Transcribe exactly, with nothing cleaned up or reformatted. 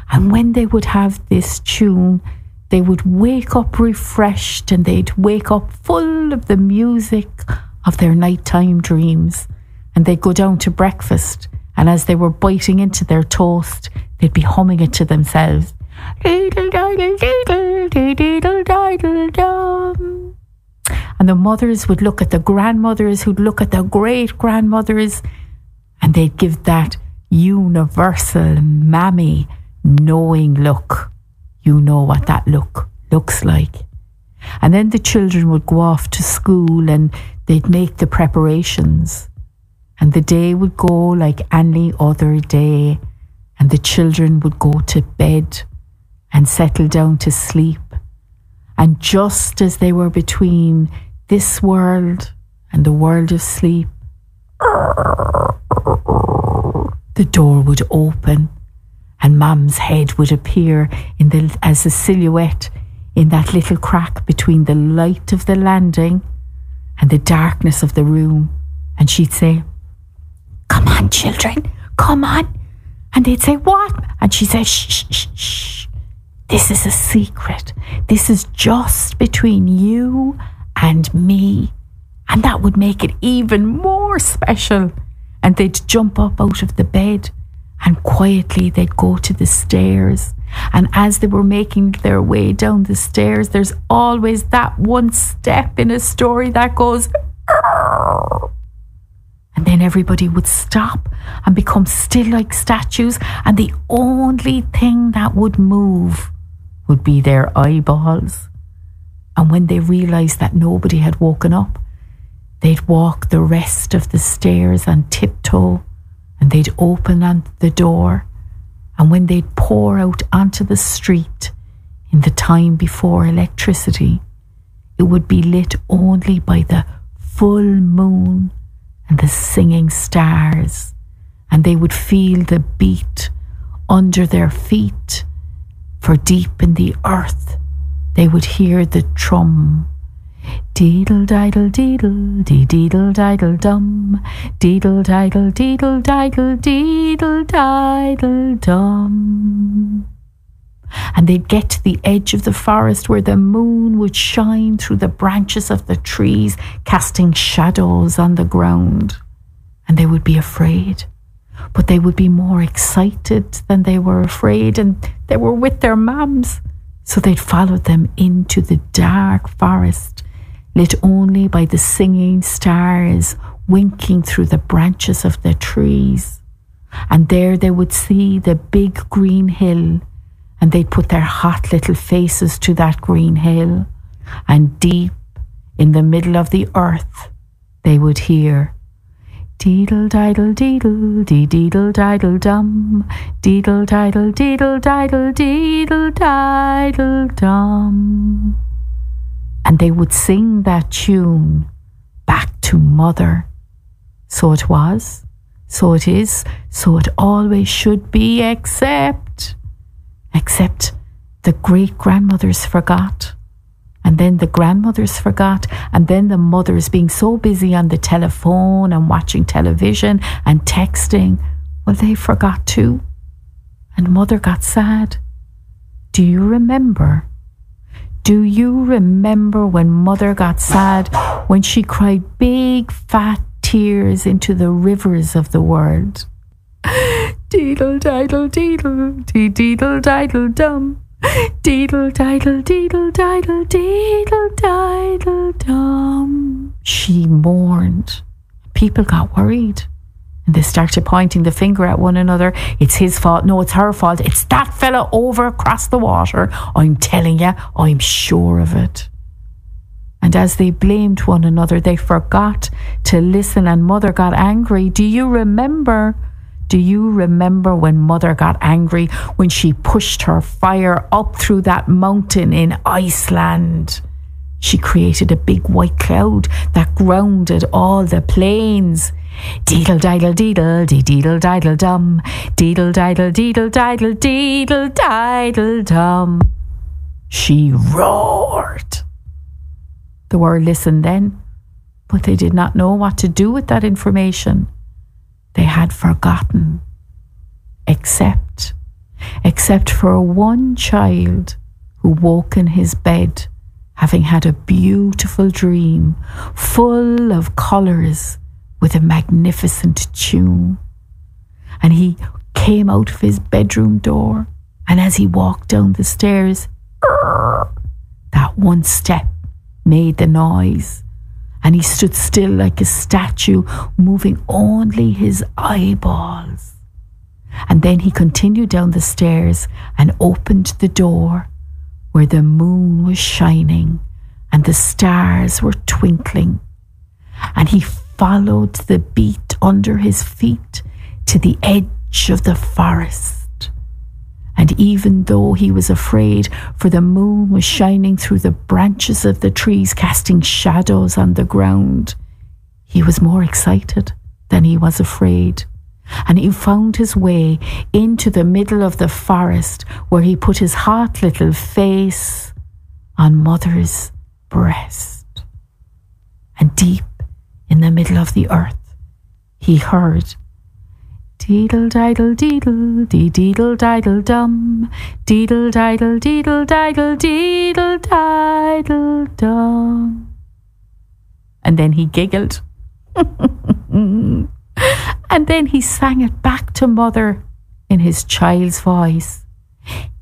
And when they would have this tune, they would wake up refreshed, and they'd wake up full of the music of their nighttime dreams. And they'd go down to breakfast, and as they were biting into their toast, they'd be humming it to themselves. And the mothers would look at the grandmothers, who'd look at the great grandmothers, and they'd give that universal mammy knowing look. You know what that look looks like. And then the children would go off to school, and they'd make the preparations. And the day would go like any other day, and the children would go to bed and settle down to sleep. And just as they were between this world and the world of sleep, the door would open, and Mum's head would appear in the, as a silhouette in that little crack between the light of the landing and the darkness of the room. And she'd say, "Come on, children, come on." And they'd say, "What?" And she'd say, "Shh, shh, shh, shh. This is a secret. This is just between you and me." And that would make it even more special. And they'd jump up out of the bed, and quietly they'd go to the stairs. And as they were making their way down the stairs, there's always that one step in a story that goes, "Arr!" And then everybody would stop and become still like statues, and the only thing that would move would be their eyeballs. And when they realised that nobody had woken up, they'd walk the rest of the stairs on tiptoe, and they'd open on the door. And when they'd pour out onto the street in the time before electricity, it would be lit only by the full moon and the singing stars, and they would feel the beat under their feet, for deep in the earth they would hear the trum. Deedle diddle deedle dee deedle diddle dum, deedle diddle deedle diddle deedle diddle dum. And they'd get to the edge of the forest where the moon would shine through the branches of the trees, casting shadows on the ground. And they would be afraid, but they would be more excited than they were afraid, and they were with their mums. So they'd follow them into the dark forest, lit only by the singing stars winking through the branches of the trees. And there they would see the big green hill, and they'd put their hot little faces to that green hill, and deep in the middle of the earth they would hear deedle diddle deedle dee deedle diddle dum, deedle diddle deedle diddle deedle diddle dum. And they would sing that tune back to Mother. So it was, so it is, so it always should be, except, except the great-grandmothers forgot. And then the grandmothers forgot, and then the mothers, being so busy on the telephone and watching television and texting, well, they forgot too. And Mother got sad. Do you remember? Do you remember when Mother got sad, when she cried big fat tears into the rivers of the world? Deedle diddle deedle dee deedle diddle dum, deedle diddle deedle diddle deedle diddle dum. She mourned. People got worried, and they started pointing the finger at one another. It's his fault. No, it's her fault. It's that fella over across the water. I'm telling you, I'm sure of it. And as they blamed one another, they forgot to listen, and Mother got angry. Do you remember? Do you remember when Mother got angry, when she pushed her fire up through that mountain in Iceland? She created a big white cloud that grounded all the plains. Deedle diddle deedle dee deedle diddle dum, deedle diddle deedle diddle deedle diddle dum. She roared. The world listened then, but they did not know what to do with that information. They had forgotten, except, except except for one child who woke in his bed, having had a beautiful dream full of colours with a magnificent tune. And he came out of his bedroom door, and as he walked down the stairs, that one step made the noise, and he stood still like a statue, moving only his eyeballs. And then he continued down the stairs and opened the door, where the moon was shining and the stars were twinkling. And he followed the beat under his feet to the edge of the forest. And even though he was afraid, for the moon was shining through the branches of the trees, casting shadows on the ground, he was more excited than he was afraid. And he found his way into the middle of the forest, where he put his hot little face on Mother's breast. And deep in the middle of the earth, he heard deedle diddle deedle dee deedle diddle dum, deedle diddle deedle diddle deedle diddle dum. And then he giggled. And then he sang it back to Mother in his child's voice.